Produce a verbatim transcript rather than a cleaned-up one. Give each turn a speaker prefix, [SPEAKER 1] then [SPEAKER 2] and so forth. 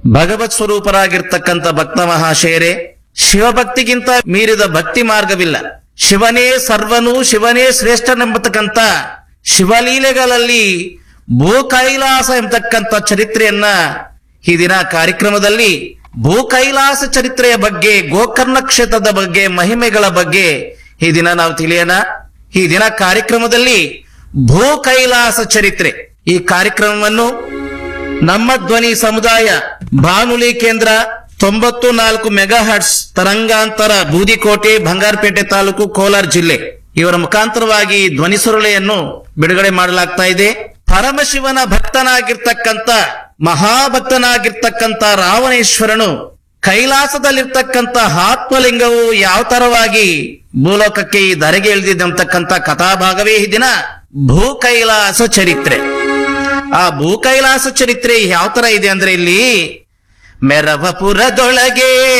[SPEAKER 1] ಭಗವತ್ ಸ್ವರೂಪರಾಗಿರ್ತಕ್ಕಂಥ ಭಕ್ತ ಮಹಾಶಯರೇ, ಶಿವಭಕ್ತಿಗಿಂತ ಮೀರಿದ ಭಕ್ತಿ ಮಾರ್ಗವಿಲ್ಲ. ಶಿವನೇ ಸರ್ವನು, ಶಿವನೇ ಶ್ರೇಷ್ಠನೆಂಬತಕ್ಕಂಥ ಶಿವಲೀಲೆಗಳಲ್ಲಿ ಭೂ ಕೈಲಾಸ ಎಂಬತಕ್ಕಂಥ ಚರಿತ್ರೆಯನ್ನ ಈ ದಿನ ಕಾರ್ಯಕ್ರಮದಲ್ಲಿ ಭೂ ಕೈಲಾಸ ಚರಿತ್ರೆಯ ಬಗ್ಗೆ, ಗೋಕರ್ಣ ಕ್ಷೇತ್ರದ ಬಗ್ಗೆ, ಮಹಿಮೆಗಳ ಬಗ್ಗೆ ಈ ದಿನ ನಾವು ತಿಳಿಯೋಣ. ಈ ದಿನ ಕಾರ್ಯಕ್ರಮದಲ್ಲಿ ಭೂ ಕೈಲಾಸ ಚರಿತ್ರೆ ಈ ಕಾರ್ಯಕ್ರಮವನ್ನು ನಮ್ಮ ಧ್ವನಿ ಸಮುದಾಯ ಬಾನುಲಿ ಕೇಂದ್ರ ತೊಂಬತ್ತು ನಾಲ್ಕು ಮೆಗಾ ಹರ್ಟ್ಸ್ ತರಂಗಾಂತರ ಬೂದಿಕೋಟೆ, ಬಂಗಾರಪೇಟೆ ತಾಲೂಕು, ಕೋಲಾರ ಜಿಲ್ಲೆ ಇವರ ಮುಖಾಂತರವಾಗಿ ಧ್ವನಿ ಸುರುಳೆಯನ್ನು ಬಿಡುಗಡೆ ಮಾಡಲಾಗ್ತಾ ಇದೆ. ಪರಮಶಿವನ ಭಕ್ತನಾಗಿರ್ತಕ್ಕಂಥ ಮಹಾಭಕ್ತನಾಗಿರ್ತಕ್ಕಂಥ ರಾವಣೇಶ್ವರನು ಕೈಲಾಸದಲ್ಲಿರ್ತಕ್ಕಂಥ ಆತ್ಮಲಿಂಗವು ಯಾವ ತರವಾಗಿ ಭೂಲೋಕಕ್ಕೆ ಈ ಧರೆಗೆ ಇಳಿದಿದ್ದಂತಕ್ಕಂಥ ಕಥಾಭಾಗವೇ ಈ ದಿನ ಭೂ ಕೈಲಾಸ ಚರಿತ್ರೆ. ಆ ಭೂ ಕೈಲಾಸ ಚರಿತ್ರೆ ಯಾವ ತರ ಇದೆ ಅಂದ್ರೆ, ಇಲ್ಲಿ ಮೆರವಪುರದೊಳಗೆ